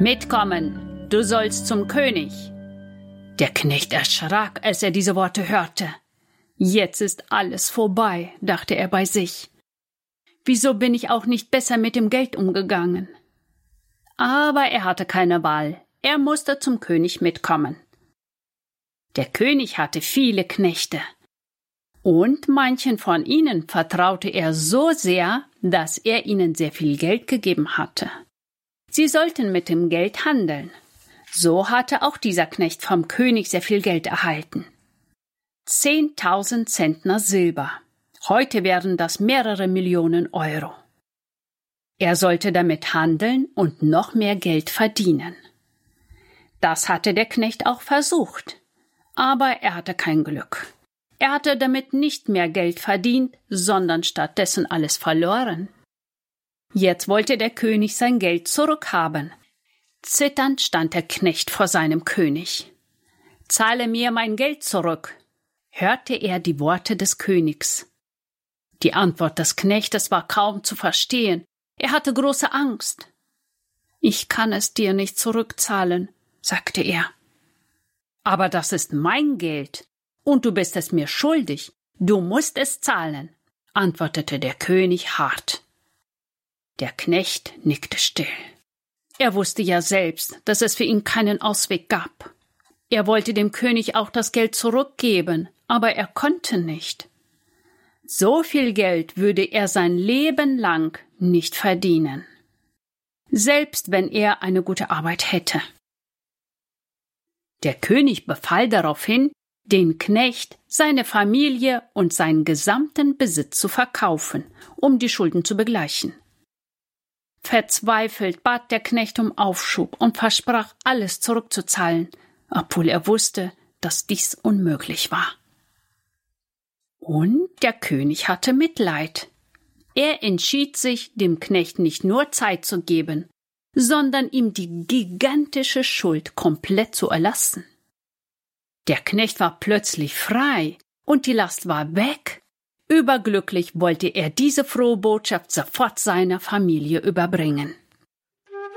Mitkommen, du sollst zum König. Der Knecht erschrak, als er diese Worte hörte. Jetzt ist alles vorbei, dachte er bei sich. Wieso bin ich auch nicht besser mit dem Geld umgegangen? Aber er hatte keine Wahl. Er musste zum König mitkommen. Der König hatte viele Knechte. Und manchen von ihnen vertraute er so sehr, dass er ihnen sehr viel Geld gegeben hatte. Sie sollten mit dem Geld handeln. So hatte auch dieser Knecht vom König sehr viel Geld erhalten. 10.000 Zentner Silber. Heute wären das mehrere Millionen Euro. Er sollte damit handeln und noch mehr Geld verdienen. Das hatte der Knecht auch versucht. Aber er hatte kein Glück. Er hatte damit nicht mehr Geld verdient, sondern stattdessen alles verloren. Jetzt wollte der König sein Geld zurückhaben. Zitternd stand der Knecht vor seinem König. »Zahle mir mein Geld zurück«, hörte er die Worte des Königs. Die Antwort des Knechtes war kaum zu verstehen. Er hatte große Angst. »Ich kann es dir nicht zurückzahlen«, sagte er. »Aber das ist mein Geld, und du bist es mir schuldig. Du musst es zahlen«, antwortete der König hart. Der Knecht nickte still. Er wusste ja selbst, dass es für ihn keinen Ausweg gab. Er wollte dem König auch das Geld zurückgeben, aber er konnte nicht. So viel Geld würde er sein Leben lang nicht verdienen, selbst wenn er eine gute Arbeit hätte. Der König befahl daraufhin, den Knecht, seine Familie und seinen gesamten Besitz zu verkaufen, um die Schulden zu begleichen. Verzweifelt bat der Knecht um Aufschub und versprach, alles zurückzuzahlen, obwohl er wusste, dass dies unmöglich war. Und der König hatte Mitleid. Er entschied sich, dem Knecht nicht nur Zeit zu geben, sondern ihm die gigantische Schuld komplett zu erlassen. Der Knecht war plötzlich frei und die Last war weg. Überglücklich wollte er diese frohe Botschaft sofort seiner Familie überbringen.